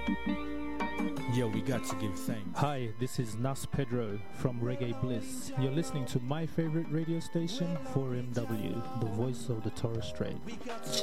Yo, we got to give thanks. Hi, this is Nas Pedro from Reggae Bliss. You're listening to my favorite radio station, 4MW, the voice of the Torres Strait.